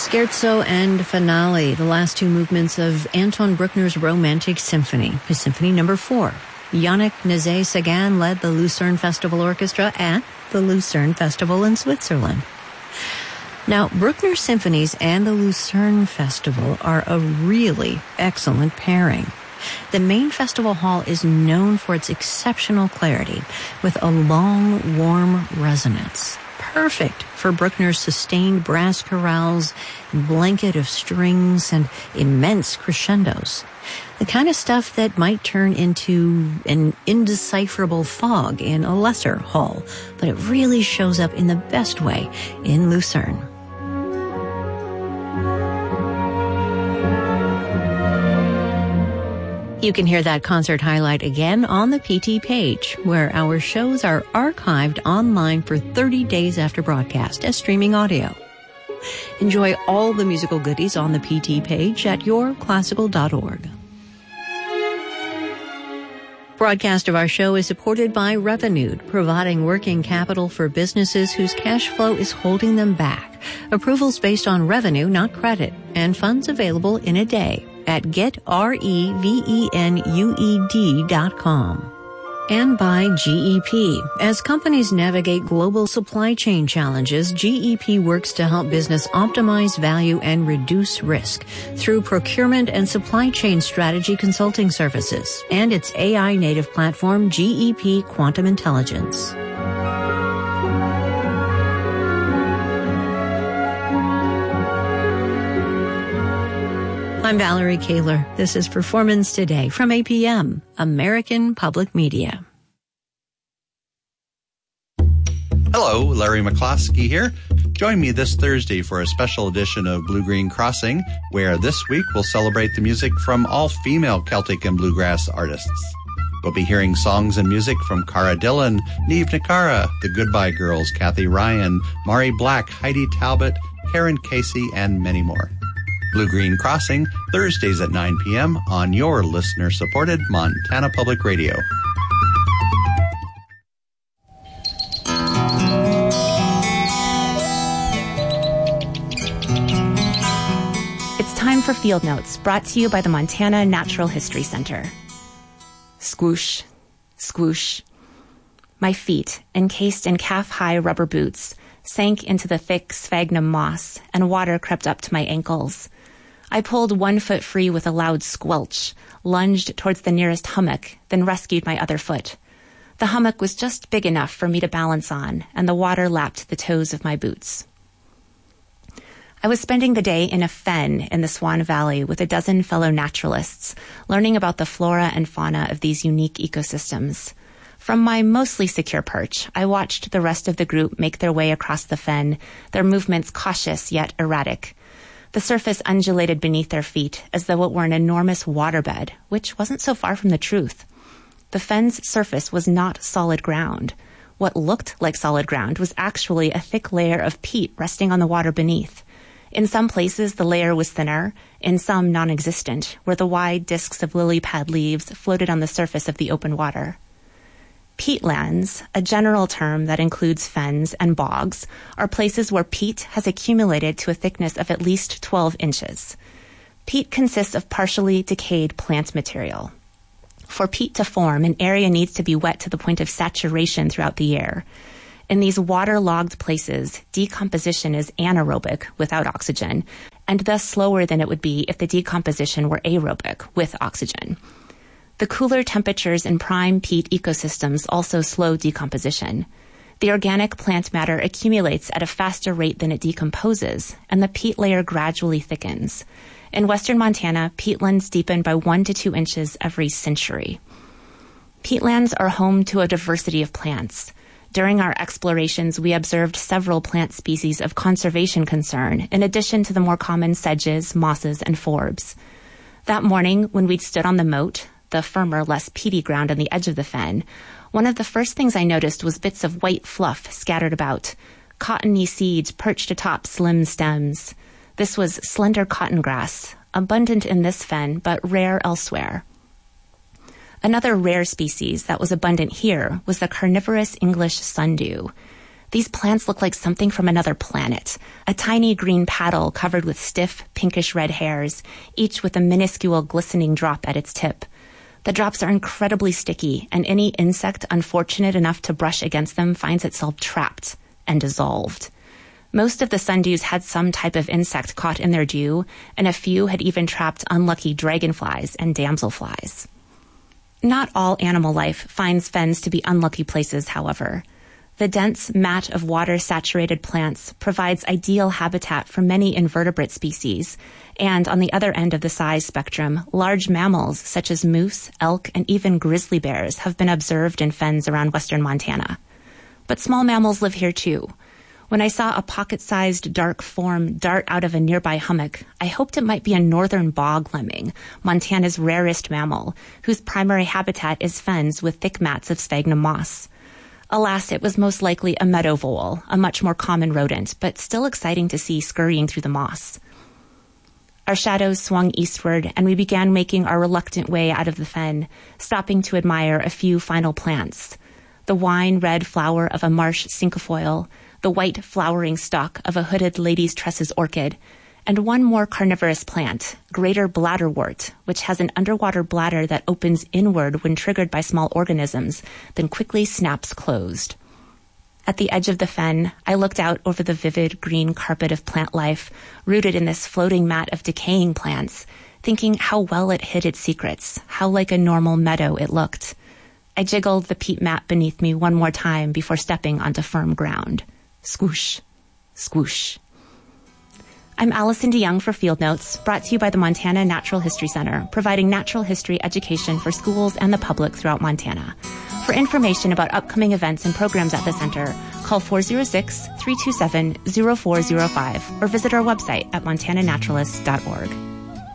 Scherzo and Finale, the last two movements of Anton Bruckner's Romantic Symphony, his Symphony No. 4. Yannick Nézet-Séguin led the Lucerne Festival Orchestra at the Lucerne Festival in Switzerland. Now, Bruckner Symphonies and the Lucerne Festival are a really excellent pairing. The main festival hall is known for its exceptional clarity, with a long, warm resonance. Perfect for Bruckner's sustained brass chorales, blanket of strings, and immense crescendos. The kind of stuff that might turn into an indecipherable fog in a lesser hall, but it really shows up in the best way in Lucerne. You can hear that concert highlight again on the PT page, where our shows are archived online for 30 days after broadcast as streaming audio. Enjoy all the musical goodies on the PT page at yourclassical.org. Broadcast of our show is supported by Revenued, providing working capital for businesses whose cash flow is holding them back. Approvals based on revenue, not credit, and funds available in a day at getrevenued.com. And by GEP. As companies navigate global supply chain challenges, GEP works to help business optimize value and reduce risk through procurement and supply chain strategy consulting services and its AI-native platform, GEP Quantum Intelligence. I'm Valerie Kaler. This is Performance Today from APM, American Public Media. Hello, Larry McCloskey here. Join me this Thursday for a special edition of Blue Green Crossing, where this week we'll celebrate the music from all-female Celtic and bluegrass artists. We'll be hearing songs and music from Cara Dillon, Niamh Ní Cara, the Goodbye Girls, Kathy Ryan, Mari Black, Heidi Talbot, Karen Casey, and many more. Blue Green Crossing, Thursdays at 9 p.m. on your listener-supported Montana Public Radio. It's time for Field Notes, brought to you by the Montana Natural History Center. Squoosh, squoosh. My feet, encased in calf-high rubber boots, sank into the thick sphagnum moss, and water crept up to my ankles. I pulled one foot free with a loud squelch, lunged towards the nearest hummock, then rescued my other foot. The hummock was just big enough for me to balance on, and the water lapped the toes of my boots. I was spending the day in a fen in the Swan Valley with a dozen fellow naturalists, learning about the flora and fauna of these unique ecosystems. From my mostly secure perch, I watched the rest of the group make their way across the fen, their movements cautious yet erratic. The surface undulated beneath their feet as though it were an enormous waterbed, which wasn't so far from the truth. The fen's surface was not solid ground. What looked like solid ground was actually a thick layer of peat resting on the water beneath. In some places, the layer was thinner, in some non-existent, where the wide discs of lily pad leaves floated on the surface of the open water. Peatlands, a general term that includes fens and bogs, are places where peat has accumulated to a thickness of at least 12 inches. Peat consists of partially decayed plant material. For peat to form, an area needs to be wet to the point of saturation throughout the air. In these waterlogged places, decomposition is anaerobic without oxygen, and thus slower than it would be if the decomposition were aerobic with oxygen. The cooler temperatures in prime peat ecosystems also slow decomposition. The organic plant matter accumulates at a faster rate than it decomposes, and the peat layer gradually thickens. In western Montana, peatlands deepen by 1 to 2 inches every century. Peatlands are home to a diversity of plants. During our explorations, we observed several plant species of conservation concern, in addition to the more common sedges, mosses, and forbs. That morning, when we'd stood on the moat, the firmer, less peaty ground on the edge of the fen, one of the first things I noticed was bits of white fluff scattered about, cottony seeds perched atop slim stems. This was slender cotton grass, abundant in this fen, but rare elsewhere. Another rare species that was abundant here was the carnivorous English sundew. These plants look like something from another planet. A tiny green paddle covered with stiff, pinkish-red hairs, each with a minuscule glistening drop at its tip. The drops are incredibly sticky, and any insect unfortunate enough to brush against them finds itself trapped and dissolved. Most of the sundews had some type of insect caught in their dew, and a few had even trapped unlucky dragonflies and damselflies. Not all animal life finds fens to be unlucky places, however. The dense mat of water-saturated plants provides ideal habitat for many invertebrate species, and on the other end of the size spectrum, large mammals such as moose, elk, and even grizzly bears have been observed in fens around western Montana. But small mammals live here too. When I saw a pocket-sized dark form dart out of a nearby hummock, I hoped it might be a northern bog lemming, Montana's rarest mammal, whose primary habitat is fens with thick mats of sphagnum moss. Alas, it was most likely a meadow vole, a much more common rodent, but still exciting to see scurrying through the moss. Our shadows swung eastward, and we began making our reluctant way out of the fen, stopping to admire a few final plants. The wine-red flower of a marsh cinquefoil, the white flowering stalk of a hooded lady's tresses orchid, and one more carnivorous plant, greater bladderwort, which has an underwater bladder that opens inward when triggered by small organisms, then quickly snaps closed. At the edge of the fen, I looked out over the vivid green carpet of plant life, rooted in this floating mat of decaying plants, thinking how well it hid its secrets, how like a normal meadow it looked. I jiggled the peat mat beneath me one more time before stepping onto firm ground. Swoosh, swoosh. I'm Allison DeYoung for Field Notes, brought to you by the Montana Natural History Center, providing natural history education for schools and the public throughout Montana. For information about upcoming events and programs at the center, call 406-327-0405 or visit our website at montananaturalists.org.